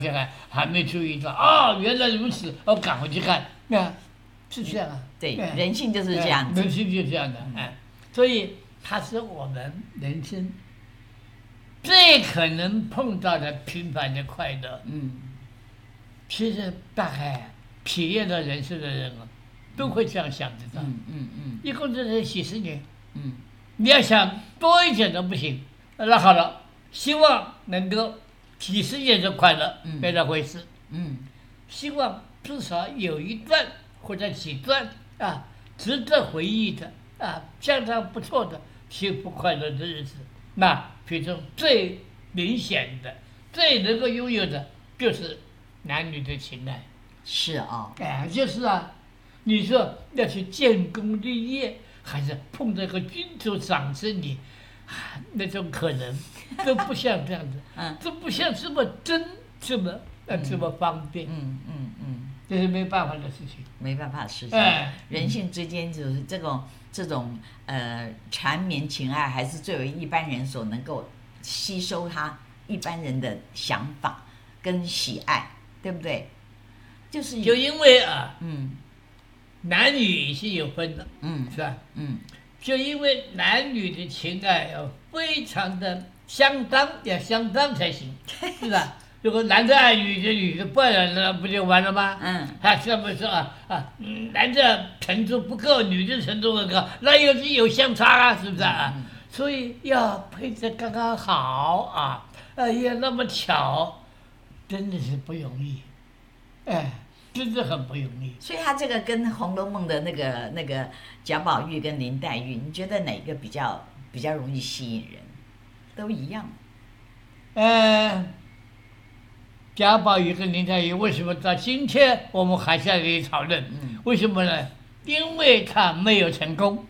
还没注意到哦，原来如此，我赶回去看，是这样啊。 对，人性就是这样子， 人性就是这样的，所以它是我们人生最可能碰到的平凡的快乐。其实大概体验了人生的人啊，都会这样想着的。一共就是几十年。你要想多一点都不行。那好了，希望能够几十年的快乐没那回事。希望至少有一段或者几段值得回忆的相当不错的幸福快乐的日子。那其中最明显的、最能够拥有的，就是男女的情爱。 是啊， 就是你说要去建功立业，还是碰到个君主赏识你，那种可能都不像这样子，都不像这么真，这么方便。这是没办法的事情， 没办法的事情。人性之间就是这种缠绵情爱，还是最为一般人所能够吸收他一般人的想法跟喜爱，对不对？就因为男女是有分的，是吧？就因为男女的情爱要非常的相当，要相当才行，是吧？如果男的爱女的，女的不爱了，不就完了吗？这么说男的程度不够，女的程度不够，那有相差是不是所以要配得刚刚好也那么巧，真的是不容易，真的很不容易。 所以他这个跟《红楼梦》的那个贾宝玉跟林黛玉，你觉得哪个比较容易吸引人？都一样。 贾宝玉跟林黛玉为什么到今天我们还在这里讨论？为什么呢？因为他没有成功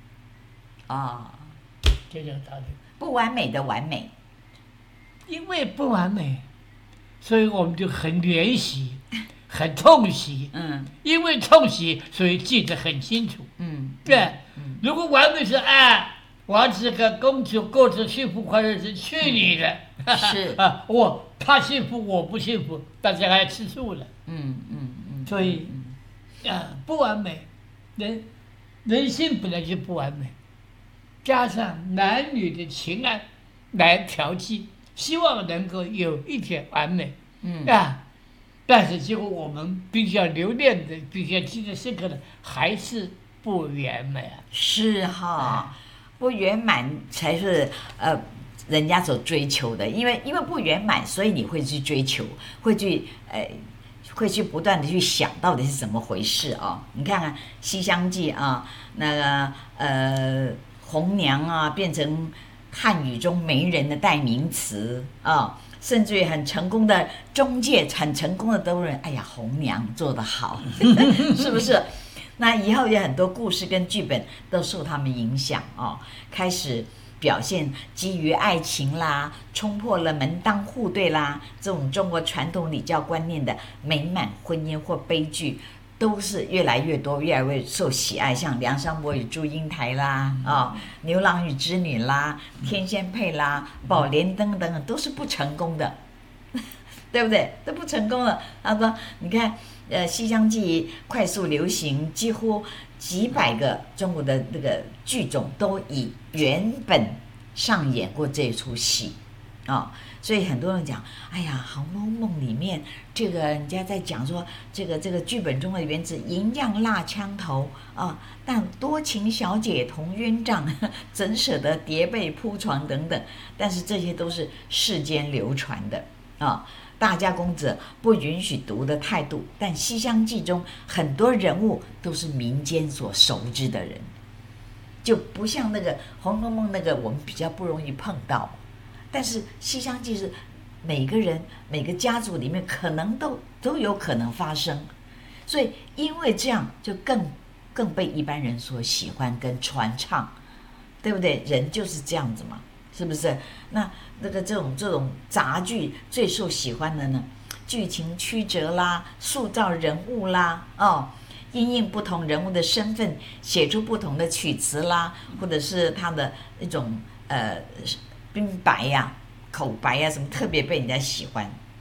就这个道理。 不完美的完美， 因为不完美，所以我们就很怜惜，很痛惜。因为痛惜，所以记得很清楚。对。如果完美是我这个公主过着幸福快乐是去你的。 是他幸福我不幸福，大家还吃醋了。所以不完美，人性本来就不完美，加上男女的情爱来调剂，希望能够有一点完美。但是结果我们比较留恋的、比较记得深刻的，还是不圆满。 是不圆满才是人家所追求的，因为不圆满，所以你会去追求，会去不断的去想到底是怎么回事你看看《西厢记》那个红娘变成汉语中媒人的代名词甚至于很成功的中介，很成功的都认为，哎呀，红娘做得好，是不是？那以后有很多故事跟剧本都受他们影响开始表现基于爱情啦，冲破了门当户对啦，这种中国传统礼教观念的美满婚姻或悲剧，都是越来越多，越来越受喜爱。像梁山伯与祝英台啦，牛郎与织女啦，天仙配啦，宝莲灯等等，都是不成功的，对不对？都不成功了。他说，你看，西厢记快速流行，几乎几百个中国的那个剧种都以原本上演过这出戏所以很多人讲，哎呀，《红楼梦》里面这个人家在讲说，这个剧本中的原子银样蜡枪头但多情小姐同鸳帐，怎舍得叠被铺床等等，但是这些都是世间流传的大家公子不允许读的态度，但《西厢记》中很多人物都是民间所熟知的人，就不像那个《红楼梦》那个我们比较不容易碰到，但是《西厢记》是每个人每个家族里面可能都有可能发生，所以因为这样就更被一般人所喜欢跟传唱，对不对？人就是这样子嘛，是不是？那个这种杂剧最受喜欢的呢，剧情曲折啦，塑造人物啦因应不同人物的身份写出不同的曲词啦，或者是他的一种冰白口白什么特别被人家喜欢，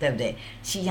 对不对？西